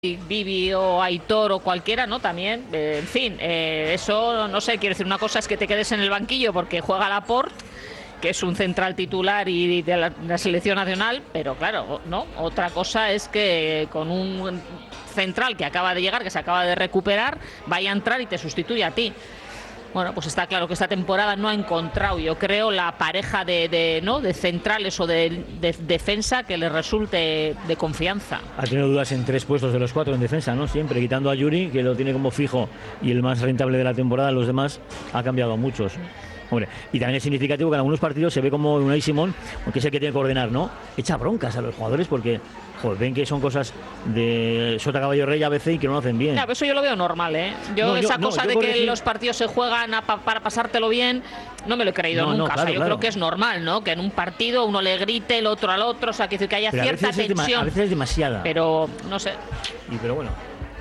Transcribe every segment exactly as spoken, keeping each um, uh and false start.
Bibi o Aitor o cualquiera, ¿no? También, eh, en fin, eh, eso no sé, quiero decir, una cosa es que te quedes en el banquillo porque juega Laporte, que es un central titular y de la, de la selección nacional, pero claro, ¿no? Otra cosa es que con un central que acaba de llegar, que se acaba de recuperar, vaya a entrar y te sustituya a ti. Bueno, pues está claro que esta temporada no ha encontrado, yo creo, la pareja de, de, ¿no? de centrales o de, de defensa que le resulte de confianza. Ha tenido dudas en tres puestos de los cuatro en defensa, ¿no? Siempre, quitando a Yuri, que lo tiene como fijo y el más rentable de la temporada. Los demás ha cambiado a muchos. Hombre, y también es significativo que en algunos partidos se ve como Unai Simón, que es el que tiene que coordinar, ¿no? Echa broncas a los jugadores porque, joder, ven que son cosas de sota caballo rey a veces y que no lo hacen bien. Claro, eso yo lo veo normal, ¿eh? Yo no, esa yo, cosa no, de que decir... los partidos se juegan a pa para pasártelo bien, no me lo he creído no, nunca. No, claro, o sea, yo claro. creo que es normal, ¿no? Que en un partido uno le grite el otro al otro, o sea, que, que haya pero cierta a tensión. A veces es demasiada. Pero, no sé. Y pero bueno.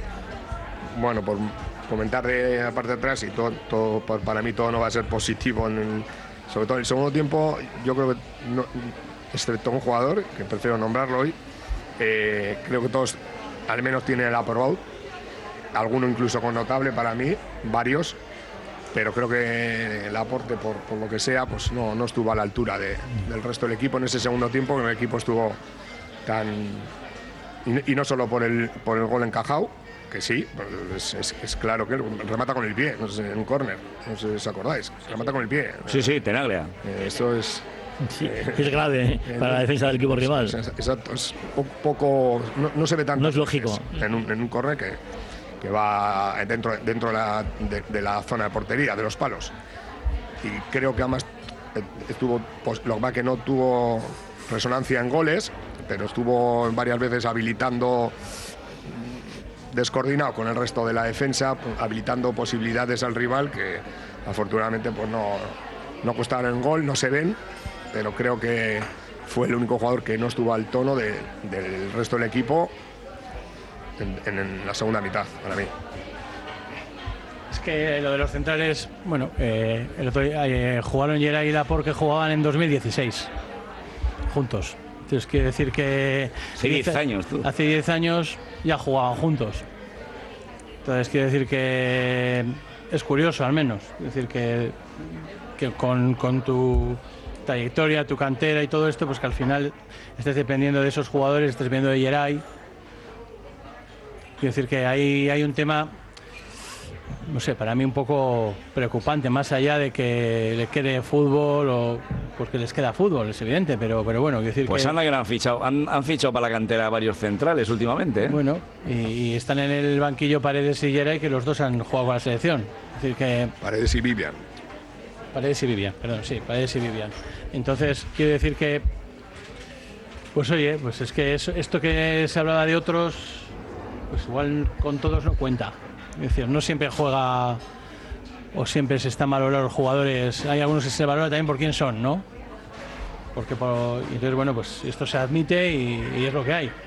Bueno, por comentar de la parte de atrás, y todo, todo para mí todo no va a ser positivo, en el, sobre todo en el segundo tiempo. Yo creo que, no, excepto un jugador, que prefiero nombrarlo hoy, eh, creo que todos al menos tienen el aprobado, alguno incluso con notable para mí, varios, pero creo que el aporte, por, por lo que sea, pues no, no estuvo a la altura de, del resto del equipo en ese segundo tiempo, que el equipo estuvo tan... Y, y no solo por el, por el gol encajado, que sí, es, es, es claro que remata con el pie, no sé, en un córner, no sé si os acordáis, remata con el pie. Sí, sí, Tenaglia. Eh, eso es... Sí, eh, es grave eh, para la defensa del equipo rival. Exacto, es un poco... No, no se ve tanto. No es lógico. En un, en un córner que, que va dentro, dentro de, la, de, de la zona de portería, de los palos. Y creo que además estuvo... Pues, lo que pasa que no tuvo resonancia en goles, pero estuvo varias veces habilitando... descoordinado con el resto de la defensa, habilitando posibilidades al rival que afortunadamente pues no, no costaron en gol, no se ven, pero creo que fue el único jugador que no estuvo al tono de, del resto del equipo en, en, en la segunda mitad, para mí. Es que lo de los centrales, bueno, eh, el otro día eh, jugaron Geray y Laporte, que jugaban en dos mil dieciséis juntos. Entonces quiere decir que hace diez años, tú. Hace diez años ya jugaban juntos. Entonces quiere decir que es curioso, al menos. Es decir, que, que con, con tu trayectoria, tu cantera y todo esto, pues que al final estés dependiendo de esos jugadores, estés dependiendo de Geray. Quiero decir que hay, hay un tema, no sé, para mí un poco preocupante, más allá de que le quede fútbol o porque les queda fútbol, es evidente, pero, pero bueno, quiero decir pues que... anda que no han fichado, han, han fichado para la cantera varios centrales últimamente, ¿eh? Bueno, y, y están en el banquillo Paredes y Geray, que los dos han jugado con la selección. Es decir que... Paredes y Vivian. Paredes y Vivian, perdón, sí, Paredes y Vivian. Entonces, quiero decir que... Pues oye, pues es que eso, esto que se hablaba de otros, pues igual con todos no cuenta. Es decir, no siempre juega o siempre se están valorados los jugadores. Hay algunos que se valora también por quién son, ¿no? Porque por, entonces, bueno, pues esto se admite y, y es lo que hay.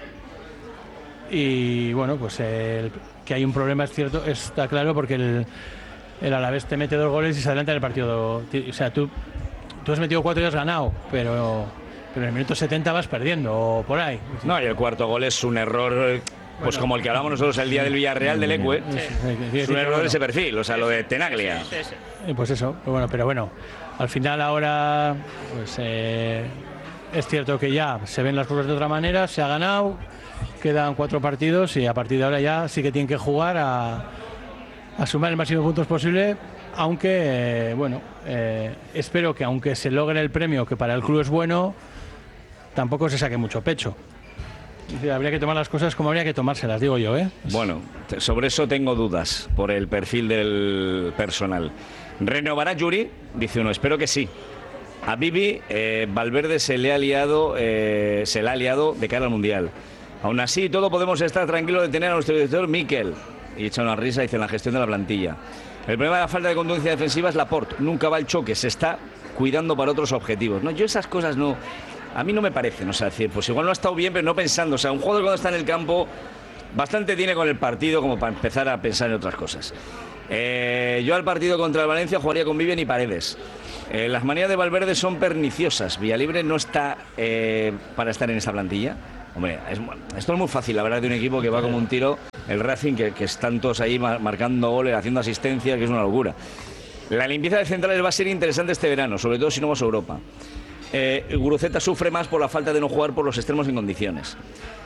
Y bueno, pues el, que hay un problema es cierto, está claro, porque el, el Alavés te mete dos goles y se adelanta en el partido. O sea, tú, tú has metido cuatro y has ganado, pero, pero en el minuto setenta vas perdiendo o por ahí. No, y el cuarto gol es un error... Pues bueno, como el que hablamos nosotros el día del Villarreal del Ecue, sí. Es un error de ese perfil, o sea, lo de Tenaglia. Sí, sí, sí. Pues eso, bueno, pero bueno, al final ahora pues eh, es cierto que ya se ven las cosas de otra manera, se ha ganado, quedan cuatro partidos y a partir de ahora ya sí que tienen que jugar a, a sumar el máximo de puntos posible, aunque, eh, bueno, eh, espero que aunque se logre el premio, que para el club es bueno, tampoco se saque mucho pecho. Habría que tomar las cosas como habría que tomárselas, digo yo, ¿eh? Bueno, sobre eso tengo dudas por el perfil del personal. ¿Renovará Yuri? Dice uno, espero que sí. A Bibi, eh, Valverde se le ha liado, eh, se le ha liado de cara al Mundial. Aún así, todo podemos estar tranquilos de tener a nuestro director Mikel. Y echa una risa, dice, en la gestión de la plantilla. El problema de la falta de contundencia defensiva es Laporte. Nunca va al choque, se está cuidando para otros objetivos. No, yo esas cosas no... A mí no me parecen, o sea, decir, pues igual no ha estado bien, pero no pensando. O sea, un jugador cuando está en el campo bastante tiene con el partido como para empezar a pensar en otras cosas. Eh, yo al partido contra el Valencia jugaría con Vivian y Paredes. Eh, las manías de Valverde son perniciosas. Villalibre no está eh, para estar en esa plantilla. Hombre, es, esto es muy fácil, la verdad, de un equipo que va como un tiro, el Racing, que, que están todos ahí marcando goles, haciendo asistencia, que es una locura. La limpieza de centrales va a ser interesante este verano, sobre todo si no vamos a Europa. Eh, Guruceta sufre más por la falta de no jugar por los extremos en condiciones.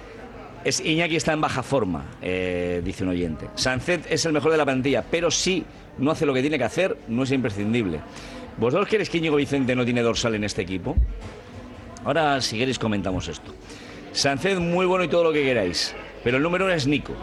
Es, Iñaki está en baja forma, eh, dice un oyente. Sánchez es el mejor de la plantilla, pero si no hace lo que tiene que hacer, no es imprescindible. ¿Vosotros creéis que Íñigo Vicente no tiene dorsal en este equipo? Ahora, si queréis, comentamos esto. Sánchez, muy bueno y todo lo que queráis, pero el número uno es Nico.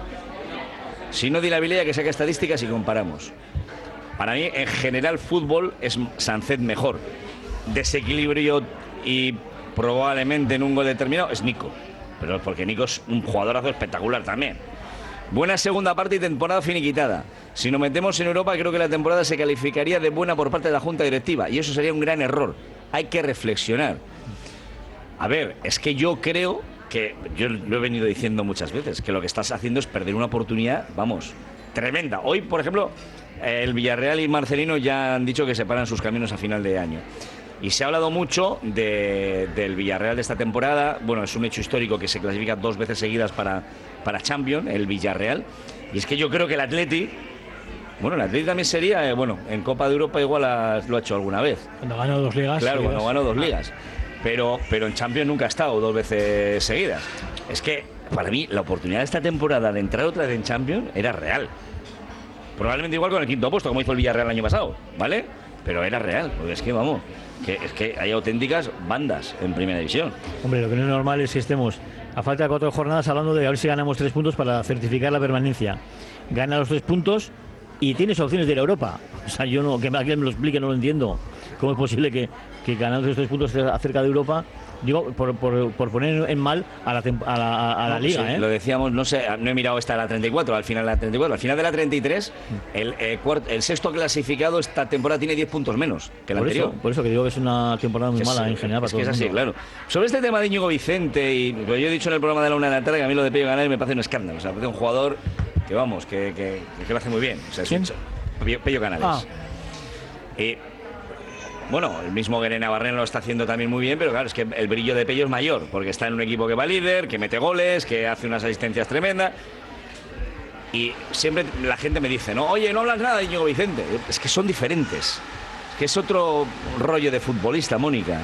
Si no, di la habilidad que saca estadísticas y comparamos. Para mí, en general, fútbol es Sánchez mejor. Desequilibrio y probablemente en un gol determinado es Nico. Pero porque Nico es un jugadorazo espectacular también. Buena segunda parte y temporada finiquitada. Si nos metemos en Europa, creo que la temporada se calificaría de buena por parte de la Junta Directiva. Y eso sería un gran error. Hay que reflexionar. A ver, es que yo creo que, yo lo he venido diciendo muchas veces, que lo que estás haciendo es perder una oportunidad, vamos, tremenda. Hoy, por ejemplo, el Villarreal y Marcelino ya han dicho que separan sus caminos a final de año. Y se ha hablado mucho de, del Villarreal de esta temporada. Bueno, es un hecho histórico que se clasifica dos veces seguidas para, para Champions, el Villarreal. Y es que yo creo que el Atleti, bueno, el Atleti también sería, eh, bueno, en Copa de Europa igual ha, lo ha hecho alguna vez. Cuando ganó dos ligas. Claro, seguidas. cuando ganó dos ligas. Pero, pero en Champions nunca ha estado dos veces seguidas. Es que, para mí, la oportunidad de esta temporada de entrar otra vez en Champions era real. Probablemente igual con el quinto puesto, como hizo el Villarreal el año pasado, ¿vale? Pero era real, porque es que, vamos, que es que hay auténticas bandas en Primera División. Hombre, lo que no es normal es que estemos a falta de cuatro jornadas hablando de a ver si ganamos tres puntos para certificar la permanencia. Gana los tres puntos y tienes opciones de ir a Europa. O sea, yo no, que alguien me lo explique, no lo entiendo. ¿Cómo es posible que, que ganando esos tres puntos acerca de Europa? Digo, por, por, por poner en mal a la, a la, a la no, liga, sí, ¿eh? Lo decíamos, no sé, no he mirado esta la treinta y cuatro, al final de la treinta y cuatro. Al final de la treinta y tres, el, eh, cuarto, el sexto clasificado esta temporada tiene diez puntos menos que la por anterior. Eso, por eso que digo que es una temporada muy es, mala en general para es todo que es el así, mundo. claro. Sobre este tema de Íñigo Vicente, y pues yo he dicho en el programa de la una de la tarde que a mí lo de Pello Canales me parece un escándalo. O sea, me parece un jugador que, vamos, que, que, que lo hace muy bien. O sea, es ¿Quién? un, Pello Canales. Ah. Y, bueno, el mismo Guerrero Navarreno lo está haciendo también muy bien, pero claro, es que el brillo de Pello es mayor, porque está en un equipo que va líder, que mete goles, que hace unas asistencias tremendas. Y siempre la gente me dice, no, oye, no hablas nada de Íñigo Vicente. Es que son diferentes. Es que es otro rollo de futbolista, Mónica.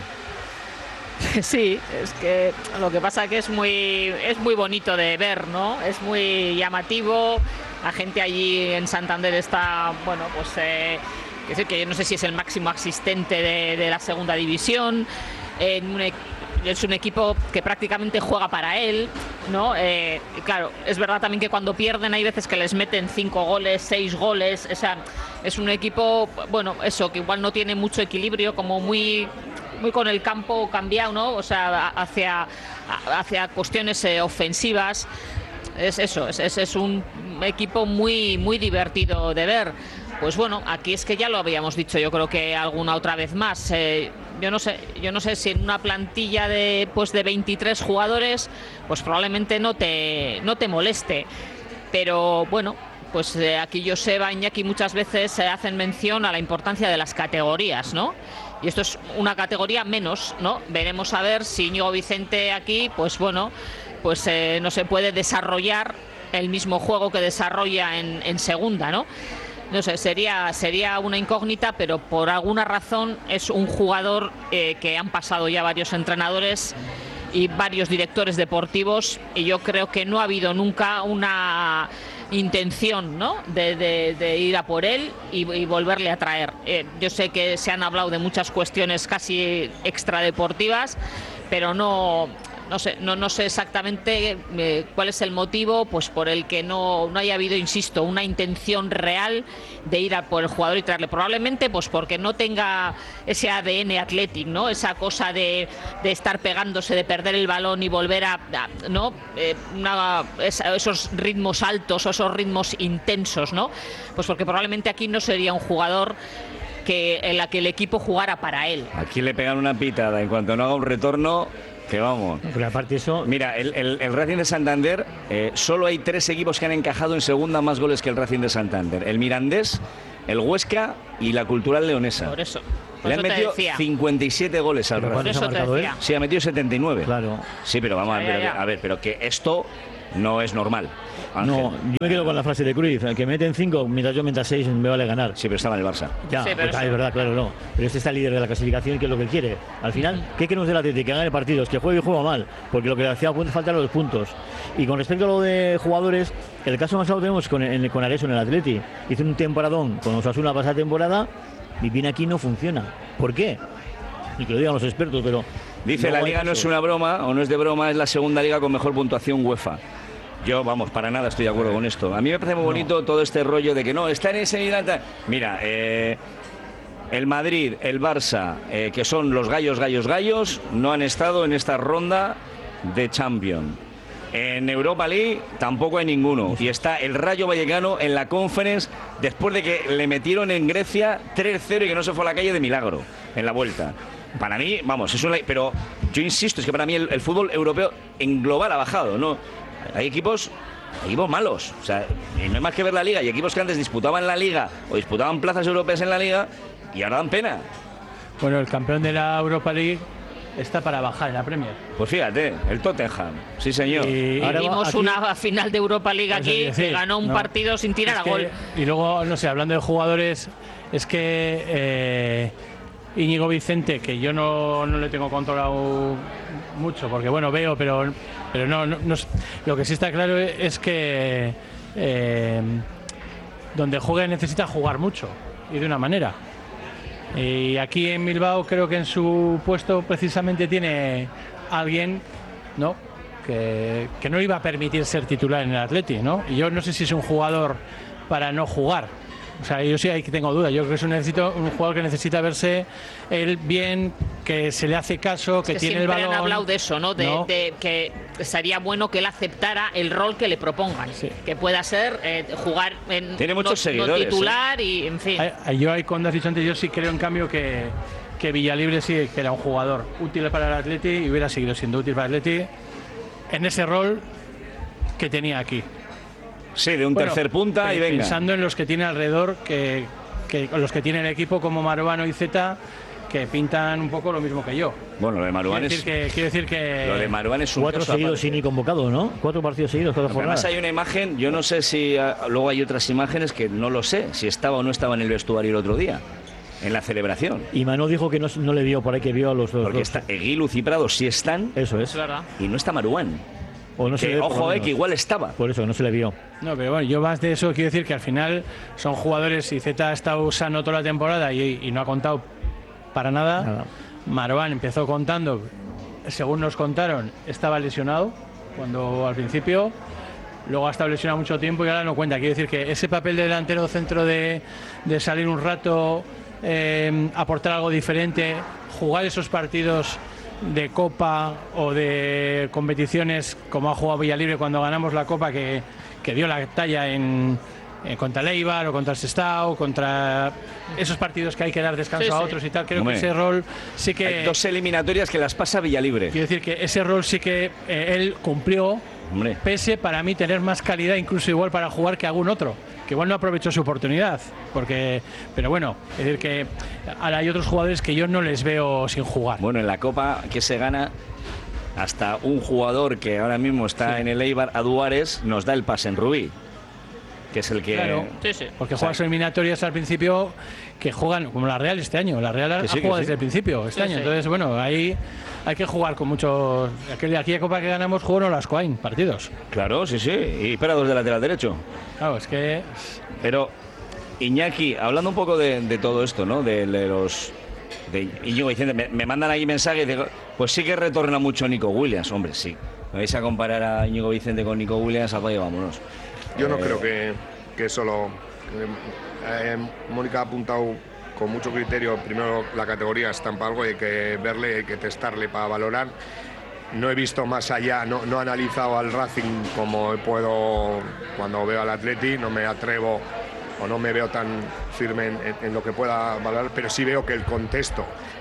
Sí, es que lo que pasa que es muy es muy bonito de ver, ¿no? Es muy llamativo. La gente allí en Santander está, bueno, pues eh, es decir, que yo no sé si es el máximo asistente de, de la segunda división. En un, es un equipo que prácticamente juega para él, ¿no? Eh, claro, es verdad también que cuando pierden hay veces que les meten cinco goles, seis goles. O sea, es un equipo, bueno, eso, que igual no tiene mucho equilibrio, como muy, muy con el campo cambiado, ¿no? O sea, hacia, hacia cuestiones eh, ofensivas. Es eso, es, es, es un equipo muy, muy divertido de ver. Pues bueno, aquí es que ya lo habíamos dicho, yo creo que alguna otra vez más. Eh, yo no sé, yo no sé si en una plantilla de pues de veintitrés jugadores, pues probablemente no te no te moleste. Pero bueno, pues eh, aquí Joseba, Iñaki muchas veces eh, hacen mención a la importancia de las categorías, ¿no? Y esto es una categoría menos, ¿no? Veremos a ver si Íñigo Vicente aquí, pues bueno, pues eh, no se puede desarrollar el mismo juego que desarrolla en, en segunda, ¿no? No sé, sería, sería una incógnita, pero por alguna razón es un jugador eh, que han pasado ya varios entrenadores y varios directores deportivos, y yo creo que no ha habido nunca una intención, ¿no? de, de, de ir a por él y, y volverle a traer. Eh, yo sé que se han hablado de muchas cuestiones casi extradeportivas, pero no... No sé, no, no sé exactamente eh, cuál es el motivo pues por el que no, no haya habido, insisto, una intención real de ir a por el jugador y traerle. Probablemente pues porque no tenga ese A D N Athletic, ¿no? Esa cosa de, de estar pegándose, de perder el balón y volver a, a ¿no? Eh, una, esa, esos ritmos altos o esos ritmos intensos, ¿no? Pues porque probablemente aquí no sería un jugador que en la que el equipo jugara para él. Aquí le pegan una pitada, en cuanto no haga un retorno, Que vamos. Pero aparte eso... Mira, el, el, el Racing de Santander, eh, solo hay tres equipos que han encajado en segunda más goles que el Racing de Santander. El Mirandés, el Huesca y la Cultural Leonesa. Por eso. Por Le eso han metido te decía. cincuenta y siete goles al Pero Por Racing. eso te marcado él? decía. Sí, ha metido setenta y nueve. Claro. Sí, pero vamos a Ya, ver, ya, ya. a ver, pero que esto no es normal. Ángel. No, yo me quedo con la frase de Cruyff, que meten cinco, mientras yo meta seis, me vale ganar. Sí, pero estaba en el Barça. Ya, Sí, pero pues, eso- es verdad, claro, no. Pero este está líder de la clasificación, que es lo que quiere. Al final, ¿qué queremos del Atlético? Que gane partidos, que juegue y juega mal, porque lo que le hacía falta eran los puntos. Y con respecto a lo de jugadores, el caso más claro tenemos con, en, con Areso en el Atleti. Hizo un temporadón con Osasuna la pasada temporada y viene aquí no funciona. ¿Por qué? Y que lo digan los expertos, pero... Dice, no la hay liga no caso. es una broma, o no es de broma, es la segunda liga con mejor puntuación UEFA. Yo, vamos, para nada estoy de acuerdo con esto. A mí me parece muy bonito todo este rollo de que no, está en ese nivel. Mira, eh, el Madrid, el Barça, eh, que son los gallos, gallos, gallos, no han estado en esta ronda de Champions. En Europa League tampoco hay ninguno. Y está el Rayo Vallecano en la Conference después de que le metieron en Grecia tres cero y que no se fue a la calle de milagro en la vuelta. Para mí, vamos, es una... Pero yo insisto, es que para mí el, el fútbol europeo en global ha bajado, ¿no? Hay equipos, hay equipos malos. O sea, y no hay más que ver la liga. Y equipos que antes disputaban la liga o disputaban plazas europeas en la liga y ahora dan pena. Bueno, el campeón de la Europa League está para bajar en la Premier. Pues fíjate, el Tottenham. Sí, señor. Y- Ahora Vimos aquí- una final de Europa League Eso aquí quiero decir, que ganó un no. partido sin tirar Es a que- gol. Y luego, no sé, hablando de jugadores, es que eh, Íñigo Vicente, que yo no, no le tengo controlado mucho, porque bueno, veo, pero, pero no, no, no es- lo que sí está claro es que eh, donde juegue necesita jugar mucho y de una manera. Y aquí en Bilbao creo que en su puesto precisamente tiene alguien, ¿no? Que, que no iba a permitir ser titular en el Atleti, ¿no? Y yo no sé si es un jugador para no jugar. O sea, yo sí ahí que tengo dudas. Yo creo que es un, necesito, un jugador que necesita verse él bien, que se le hace caso, que, que tiene el siempre balón. han hablado de eso, ¿no? De, ¿no? de que sería bueno que él aceptara el rol que le propongan. Sí. Que pueda ser eh, jugar en Tiene muchos no, seguidores, no titular y, en fin. Ay, ay, Yo ahí, cuando has dicho antes, yo sí creo en cambio que, que Villalibre sí que era un jugador útil para el Atleti y hubiera seguido siendo útil para el Atleti en ese rol que tenía aquí. Sí, de un Bueno, tercer punta y pe- venga. Pensando en los que tiene alrededor, que, que los que tiene el equipo como Maruano y Zeta, que pintan un poco lo mismo que yo. Bueno, lo de Maruán Quiero es... decir que, quiero decir que Lo de Maruán es un Cuatro caso seguidos aparte. sin ir convocado, ¿no? Cuatro partidos seguidos, cuatro Pero además jornadas. hay una imagen, yo no sé si ah, luego hay otras imágenes que no lo sé, si estaba o no estaba en el vestuario el otro día, en la celebración. Y Manu dijo que no, no le vio por ahí, que vio a los dos. Porque dos. está Eguilu y Prado sí están Eso Es es. verdad. y no está Maruán. O no se Que, le ve, por lo ojo, eh, menos. que igual estaba. Por eso, no se le vio. No, pero bueno, yo más de eso quiero decir que al final son jugadores y Zeta ha estado sano toda la temporada y, y no ha contado para nada. Nada. Maruán empezó contando, según nos contaron, estaba lesionado cuando al principio, luego ha estado lesionado mucho tiempo y ahora no cuenta. Quiero decir que ese papel de delantero centro de, de salir un rato, eh, aportar algo diferente, jugar esos partidos de Copa o de competiciones como ha jugado Villalibre cuando ganamos la Copa, que, que dio la talla en, en contra el Eibar o contra el Sestao, contra esos partidos que hay que dar descanso Sí, a sí. otros y tal. Creo Hombre. que ese rol sí que... Hay dos eliminatorias que las pasa Villalibre. Quiero decir que ese rol sí que eh, él cumplió, Hombre. pese para mí tener más calidad, incluso igual para jugar que algún otro, que igual no aprovechó su oportunidad, porque, pero bueno, es decir que ahora hay otros jugadores que yo no les veo sin jugar. Bueno, en la Copa que se gana, hasta un jugador que ahora mismo está Sí. en el Eibar, Aduares, nos da el pase en Rubí, que es el que... Claro. Sí, sí. Porque O sea, juegan eliminatorias al principio que juegan como la Real este año. La Real Que ha sí, que jugado sí. desde el principio este Sí, año. sí. Entonces, bueno, ahí hay que jugar con muchos. Aquel, aquella Copa que ganamos jugaron las Coain partidos. Claro, sí, sí. Y Prados de lateral derecho. Claro, es que. Pero, Iñaki, hablando un poco de, de todo esto, ¿no? De, de los... De Íñigo Vicente, me, me mandan ahí mensajes, digo, pues sí que retorna mucho Nico Williams. Hombre, sí. ¿Me vais a comparar a Íñigo Vicente con Nico Williams? Apague, vámonos. Yo no Eh, creo que, que solo. eh, eh, Mónica ha apuntado con mucho criterio. Primero, la categoría estampa algo, hay que verle, hay que testarle para valorar. No he visto más allá, no, no he analizado al Racing como puedo cuando veo al Atleti, no me atrevo o no me veo tan firme en, en- en lo que pueda valorar, pero sí veo que el contexto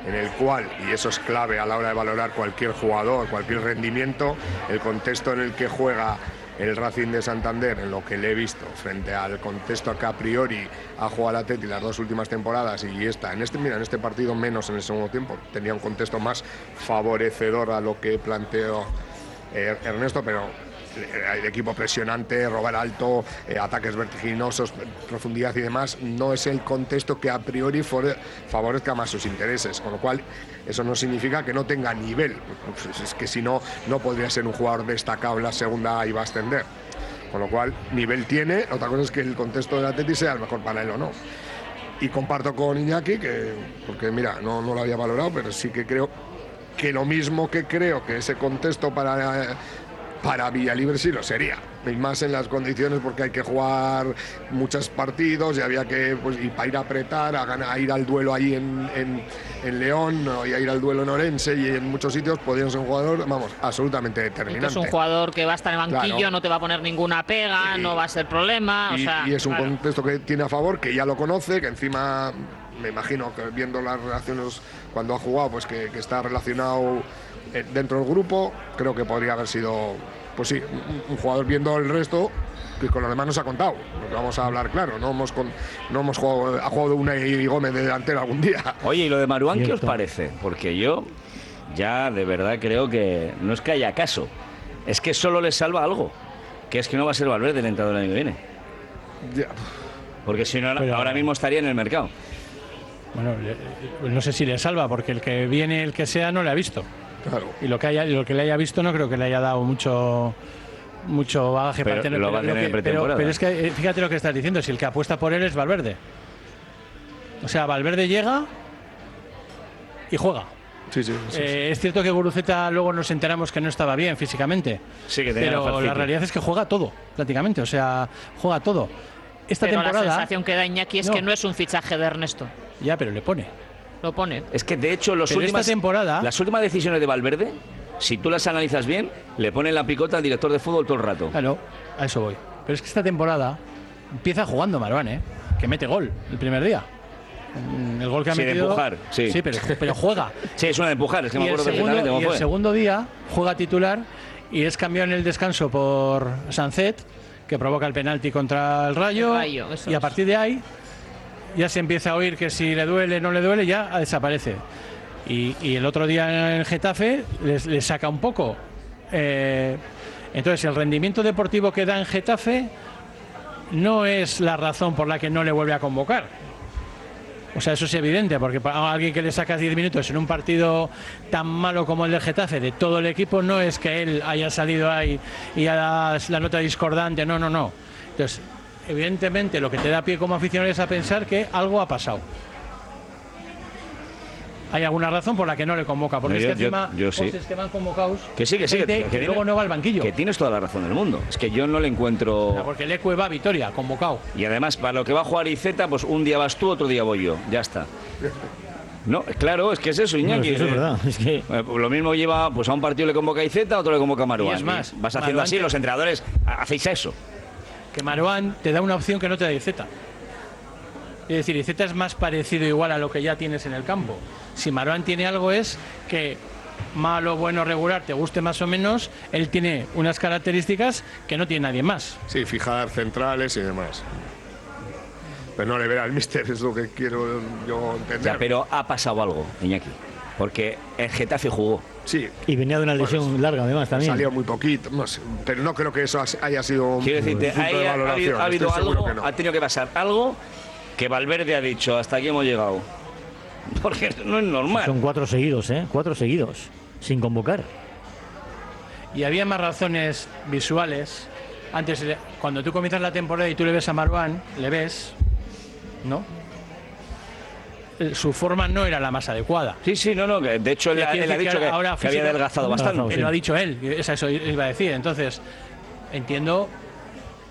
en el cual, y eso es clave a la hora de valorar cualquier jugador, cualquier rendimiento, el contexto en el que juega el Racing de Santander, en lo que le he visto, frente al contexto que a priori ha jugado el Atleti las dos últimas temporadas y esta, en este, mira, en este partido menos en el segundo tiempo, tenía un contexto más favorecedor a lo que planteó eh, Ernesto, pero el equipo presionante, robar alto, eh, ataques vertiginosos, profundidad y demás, no es el contexto que a priori favorezca más sus intereses, con lo cual eso no significa que no tenga nivel, pues es que si no, no podría ser un jugador destacado en la segunda y va a ascender, con lo cual nivel tiene, otra cosa es que el contexto del Atleti sea el mejor para él o no. Y comparto con Iñaki, que, porque mira, no, no lo había valorado, pero sí que creo que lo mismo que creo que ese contexto para... Eh, Para Villalibre sí lo sería, y más en las condiciones porque hay que jugar muchos partidos y había que, pues, y para ir a apretar, a, ganar, a ir al duelo ahí en, en, en León, ¿no? Y a ir al duelo en Orense y en muchos sitios podría ser un jugador, vamos, absolutamente determinante. Es un jugador que va a estar en banquillo, claro. No te va a poner ninguna pega, y, no va a ser problema. Y, o sea, y es un claro. contexto que tiene a favor, que ya lo conoce, que encima me imagino que viendo las relaciones cuando ha jugado, pues que, que está relacionado dentro del grupo, creo que podría haber sido, pues sí, un, un jugador viendo el resto que con los demás nos ha contado. Vamos a hablar claro, no hemos con, no hemos jugado, ha jugado Unai Gómez de delantero algún día. Oye, ¿y lo de Marouane qué os parece? Porque yo ya de verdad creo que no es que haya caso, es que solo le salva algo, que es que no va a ser Valverde el entrenador el año que viene. Ya. Porque si no, Pero, ahora mismo estaría en el mercado. Bueno, no sé si le salva, porque el que viene, el que sea, no le ha visto. Claro. Y lo que haya, lo que le haya visto no creo que le haya dado mucho mucho bagaje pero para tener, lo va a tener que, en pretemporada. Pero, pero es que fíjate lo que estás diciendo, si el que apuesta por él es Valverde. O sea, Valverde llega y juega. Sí, sí, sí, eh, sí. Es cierto que Guruceta luego nos enteramos que no estaba bien físicamente. Sí, que tenía pero la realidad es que juega todo, prácticamente. O sea, juega todo. Esta pero temporada. La sensación que da Iñaki es no. que no es un fichaje de Ernesto. Ya, pero le pone. Lo pone. Es que de hecho los Pero últimas, esta temporada, las últimas decisiones de Valverde, si tú las analizas bien, le ponen la picota al director de fútbol todo el rato. Claro, a eso voy. Pero es que esta temporada empieza jugando Marouane, ¿eh? Que mete gol el primer día. El gol que ha sí, metido. de empujar, sí. Sí, pero, pero juega. Sí, es una de empujar, es que y me el acuerdo segundo, perfectamente cómo y el fue. segundo día juega titular y es cambiado en el descanso por Sancet, que provoca el penalti contra el Rayo. El Rayo, eso y a es. partir de ahí ya se empieza a oír que si le duele, no le duele, ya desaparece. Y, y el otro día en el Getafe les, les saca un poco. Eh, entonces, el rendimiento deportivo que da en Getafe no es la razón por la que no le vuelve a convocar. O sea, eso es evidente, porque para alguien que le sacas diez minutos en un partido tan malo como el del Getafe, de todo el equipo, no es que él haya salido ahí y haya la nota discordante, no, no, no. Entonces, evidentemente, lo que te da pie como aficionado es a pensar que algo ha pasado. Hay alguna razón por la que no le convoca, porque No, es yo- que encima yo- yo sí. pues, es que van convocados Que sí, que sí, que- gente que que tiene- luego no va al banquillo. Que tienes toda la razón del mundo. Es que yo no le O sea, encuentro. porque el Ecue va a Vitoria, convocado. Y además, para lo que va a jugar Iceta, pues un día vas tú, otro día voy yo. Ya está. No, claro, es que es eso, No, Iñaki. es que eso es verdad. Es que Eh, Lo mismo lleva, pues a un partido le convoca a Iceta, a otro le convoca a Marouane. Y es más, vas haciendo Marouane así, te- los entrenadores ha- hacéis eso. Que Marouane te da una opción que no te da Iceta. Es decir, Iceta es más parecido igual a lo que ya tienes en el campo. Si Marouane tiene algo es que malo, bueno, regular, te guste más o menos, él tiene unas características que no tiene nadie más. Sí, fijar centrales y demás. Pero no le verá al míster, es lo que quiero yo entender. Ya, pero ha pasado algo, Iñaki. Porque el Getafe jugó. Sí, y venía de una lesión Bueno, larga, además, también. salió muy poquito, no sé, pero no creo que eso haya sido un Quiero decirte, punto ahí de ha, ha habido, valoración. ha habido Estoy seguro algo, que no. ha tenido que pasar algo que Valverde ha dicho, hasta aquí hemos llegado. Porque no es normal. Son cuatro seguidos, ¿eh? Cuatro seguidos, sin convocar. Y había más razones visuales. Antes, le- cuando tú comienzas la temporada y tú le ves a Marouane, le ves, ¿no? Eh, Su forma no era la más adecuada. Sí, sí, no, no, que de hecho él, Quiero él ha decir que dicho que, ahora que había física- adelgazado Adelgazado, bastante. Él lo ha dicho él, es eso iba a decir. Entonces, entiendo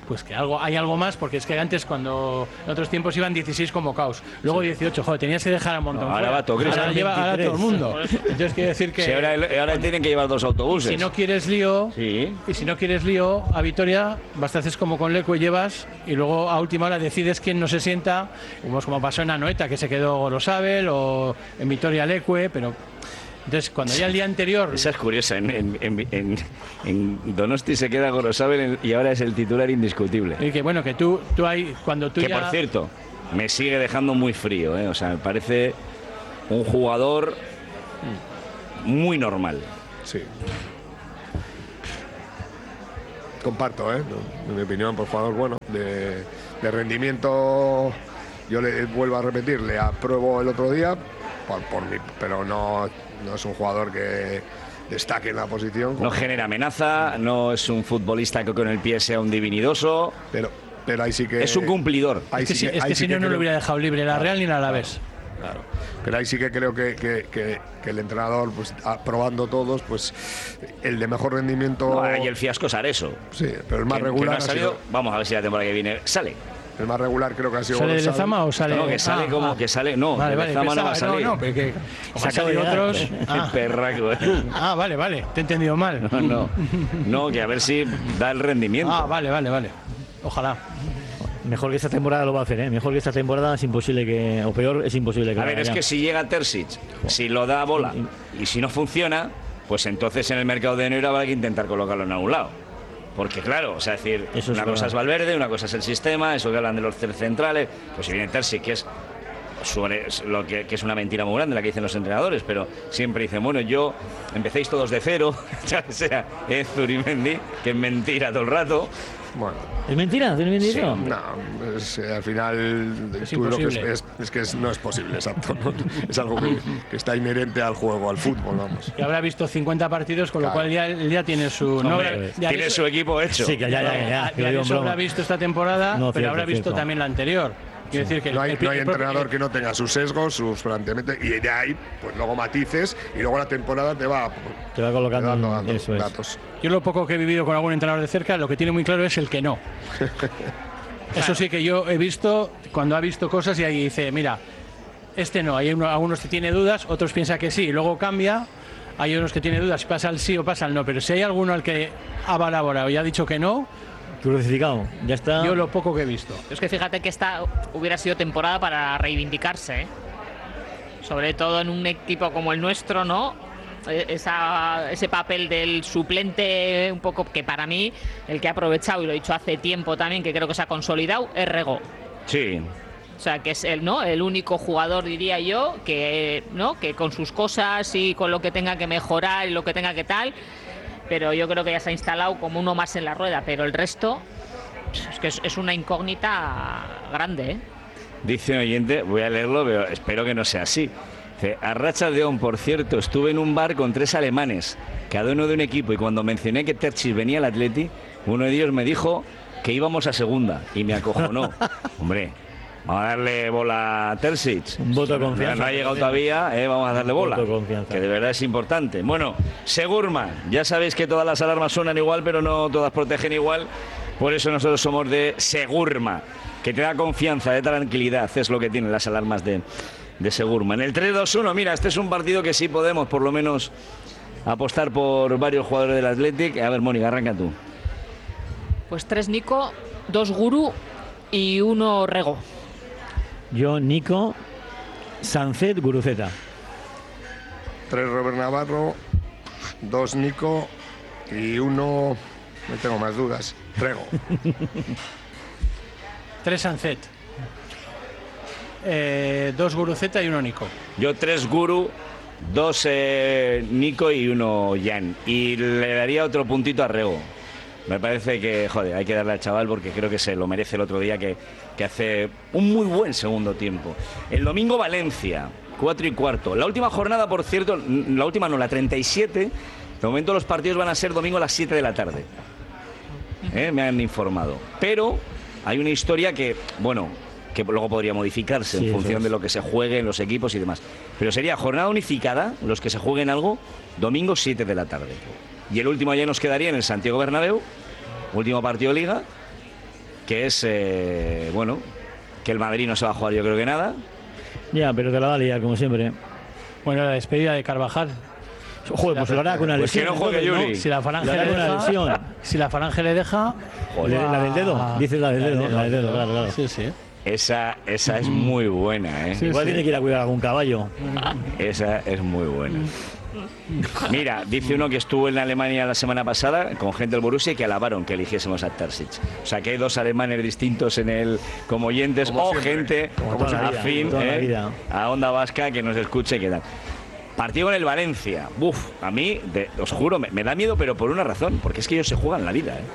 pues que algo hay algo más, porque es que antes, cuando en otros tiempos iban dieciséis convocados, luego sí. dieciocho, joder, tenías que dejar a un montón. No, ahora va todo Cristo. Ahora lleva ahora todo el mundo. Entonces quiere decir que... Sí, ahora, ahora tienen que llevar dos autobuses. Si no quieres lío, sí. y si no quieres lío, a Vitoria, basta haces como con Leque llevas, y luego a última hora decides quién no se sienta, como, como pasó en Anoeta, que se quedó Gorosabel, o en Vitoria Leque, pero... Entonces, cuando ya el día anterior... Esa es curiosa. En, en, en, en Donosti se queda Gorosabel y ahora es el titular indiscutible. Y que bueno, que tú, tú hay, cuando tú que ya... por cierto, me sigue dejando muy frío, ¿eh? O sea, me parece un jugador muy normal. Sí. Comparto, ¿eh? En mi opinión, por jugador bueno, de, de rendimiento, yo le vuelvo a repetir, le apruebo el otro día, por, por mi, pero no, no es un jugador que destaque en la posición. No genera amenaza, no es un futbolista que con el pie sea un divinidoso. Pero, pero ahí sí que... Es un cumplidor. Es que, sí, que, es que si sí no, que no creo... lo hubiera dejado libre la Real ni la Alavés. Claro. Pero ahí sí que creo que, que, que, que el entrenador, pues probando todos, pues el de mejor rendimiento... No, y el fiasco es Areso. Sí, pero el más que, regular... Que no ha salido, ha sido... Vamos a ver si la temporada que viene sale. El más regular creo que ha sido... ¿Sale de Lezama o sale...? No, que sale ah, como ah. que sale... No, vale, de vale, Lezama pensaba, no va a salir. No, no, porque como salen otros... Ah. Perraco, ¿eh? Ah, vale, vale, te he entendido mal. No, no, no, que a ver si da el rendimiento. Ah, vale, vale, vale. Ojalá. Mejor que esta temporada lo va a hacer, ¿eh? Mejor que esta temporada es imposible que... O peor, es imposible que... A ver, es que si llega Terzic, si lo da bola y si no funciona, pues entonces en el mercado de enero habrá que intentar colocarlo en algún lado. Porque claro, o sea, es decir, eso una es cosa verdad. es Valverde, una cosa es el sistema, eso que hablan de los centrales, pues si viene Terzic, que es sobre lo que, que es una mentira muy grande la que dicen los entrenadores, pero siempre dicen, bueno, yo empecéis todos de cero, ya sea es Zurimendi, que es mentira todo el rato. Bueno. ¿Es mentira? ¿Es mentira? Sí, no, es, eh, al final es tú lo que es, imposible. es, es que es, no es posible, exacto. ¿no? Es algo que, que está inherente al juego, al fútbol, vamos. Y habrá visto cincuenta partidos, con Claro. lo cual ya, ya tiene su... Hombre, no, pues, ya tiene eso- su equipo hecho. Sí, que ya, ya, ya. ya, que ya lo digo en eso broma. habrá visto esta temporada, No, pero cierto, habrá visto cierto. también la anterior. Quiero decir que No hay, el- no hay el propio- entrenador que no tenga sus sesgos, sus planteamientos, y de ahí, pues luego matices, y luego la temporada te va, Te va colocando te va dando eso es. datos. Yo lo poco que he vivido con algún entrenador de cerca, lo que tiene muy claro es el que no. Eso sí que yo he visto, cuando ha visto cosas y ahí dice, mira, este no, hay uno, algunos que tiene dudas, otros piensan que sí, y luego cambia, hay unos que tiene dudas, si pasa el sí o pasa el no, pero si hay alguno al que ha valorado y ha dicho que no, Crucificado, ya está. yo lo poco que he visto. Es que fíjate que esta hubiera sido temporada para reivindicarse, ¿eh? Sobre todo en un equipo como el nuestro, ¿no? Eh, Esa, ese papel del suplente, un poco que para mí, el que ha aprovechado, y lo he dicho hace tiempo también, que creo que se ha consolidado, es Rego. Sí. O sea, que es el, ¿no? el único jugador, diría yo, que, ¿no? que con sus cosas y con lo que tenga que mejorar y lo que tenga que tal, pero yo creo que ya se ha instalado como uno más en la rueda, pero el resto es que es, es una incógnita grande, ¿eh? Dice un oyente, voy a leerlo, pero espero que no sea así. Dice, Arracha Deón, por cierto, estuve en un bar con tres alemanes, cada uno de un equipo, y cuando mencioné que Terzic venía al Atleti, uno de ellos me dijo que íbamos a segunda, y me acojonó. Hombre, vamos a darle bola a Terzic. Un voto de confianza. No ha llegado todavía, eh, vamos a darle Un bola. voto de confianza. Que de verdad es importante. Bueno, Segurma, ya sabéis que todas las alarmas suenan igual, pero no todas protegen igual. Por eso nosotros somos de Segurma, que te da confianza, de tranquilidad. Es lo que tienen las alarmas de, de Segurma. En el tres dos uno, mira, este es un partido que sí podemos por lo menos apostar por varios jugadores del Athletic. A ver, Mónica, arranca tú. Pues tres Nico, dos Guru y uno Rego. Yo, Nico, Sancet, Guruceta. Tres Robert Navarro, dos Nico y uno, no tengo más dudas, Rego. Tres Sancet, eh, dos Guruceta y uno Nico. Yo tres Guru, dos eh, Nico y uno Jan. Y le daría otro puntito a Rego. Me parece que, joder, hay que darle al chaval porque creo que se lo merece el otro día, que, que hace un muy buen segundo tiempo. El domingo Valencia, cuatro y cuarto. La última jornada, por cierto, la última no, la treinta y siete. De momento los partidos van a ser domingo a las siete de la tarde. ¿Eh? Me han informado. Pero hay una historia que, bueno, que luego podría modificarse Sí, en eso función es. de lo que se juegue en los equipos y demás. Pero sería jornada unificada, los que se jueguen algo, domingo siete de la tarde. Y el último ya nos quedaría en el Santiago Bernabéu, último partido de Liga, que es, eh, bueno, que el Madrid no se va a jugar yo creo que nada. Ya, pero te la va a liar, como siempre. Bueno, la despedida de Carvajal. Joder, pues lo hará con una Pues que lesión. no juegue entonces, Yuri. ¿no? Si la falange Lo hará le con una deja, lesión. si la falange le deja, Le- la del dedo, dices la del dedo, la del dedo, claro, claro. Sí, sí. Esa, esa es muy buena, ¿eh? Sí, Igual sí. tiene que ir a cuidar algún caballo. Esa es muy buena. Mira, dice uno que estuvo en Alemania la semana pasada con gente del Borussia y que alabaron que eligiésemos a Terzic. O sea que hay dos alemanes distintos en el como oyentes Como o siempre. gente Como toda la vida, afín como toda la ¿eh? vida. a Onda Vasca que nos escuche que tal. Partido con el Valencia. Buf, a mí, de- os juro, me, me da miedo, pero por una razón, porque es que ellos se juegan la vida, ¿eh?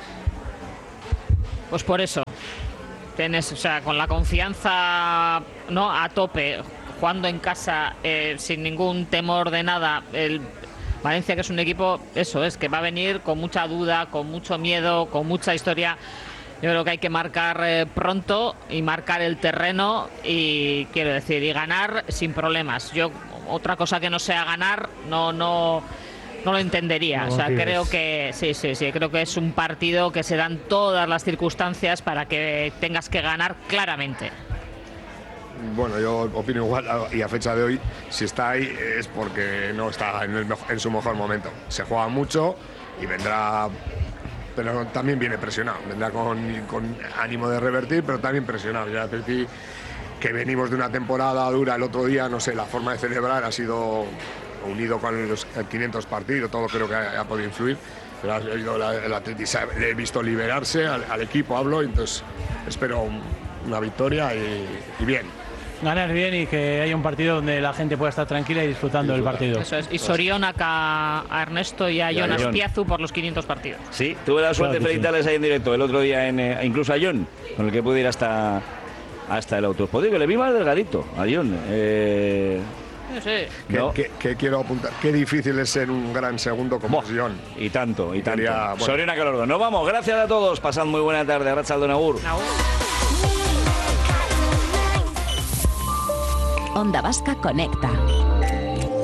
Pues por eso. Tienes, o sea, con la confianza no a tope, jugando en casa eh, sin ningún temor de nada. El Valencia, que es un equipo, eso es, que va a venir con mucha duda, con mucho miedo, con mucha historia. Yo creo que hay que marcar eh, pronto y marcar el terreno y quiero decir y ganar sin problemas. Yo otra cosa que no sea ganar no no no lo entendería. No O sea, confíes. creo que sí, sí, sí, creo que es un partido que se dan todas las circunstancias para que tengas que ganar claramente. Bueno, yo opino igual y a fecha de hoy, si está ahí es porque no está en, el mejo- en su mejor momento. Se juega mucho y vendrá, pero también viene presionado. Vendrá con, con ánimo de revertir, pero también presionado. Ya advertí que venimos de una temporada dura el otro día, no sé, la forma de celebrar ha sido unido con los quinientos partidos, todo creo que ha, ha podido influir. Pero ha ido la- el Atleti, se ha- le he visto liberarse al, al equipo, hablo, entonces espero un- una victoria y, y bien. Ganar bien y que haya un partido donde la gente pueda estar tranquila y disfrutando del partido. Eso es. Y Sorión acá a Ernesto y a Y a Jonas Jon. Piazu por los quinientos partidos. Sí, tuve la suerte de Claro que sí. felicitarles ahí en directo el otro día, en, eh, incluso a John, con el que pude ir hasta, hasta el autospot. Digo, le vi más delgadito a John. Eh, Sí, sí. Que, No. que- que quiero apuntar, qué difícil es ser un gran segundo como Buah, es John. y tanto, y tanto. Quería, bueno. Sorena Calordo. Nos vamos, gracias a todos. Pasad muy buena tarde. Arratsalde on agur. Agur. Onda Vasca Conecta.